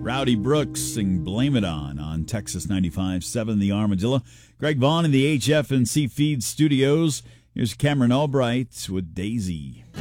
Rowdy Brooks sing Blame It On Texas 95.7 The Armadillo. Greg Vaughn in the HF&C Feed Studios. Here's Cameron Albright with Daisy.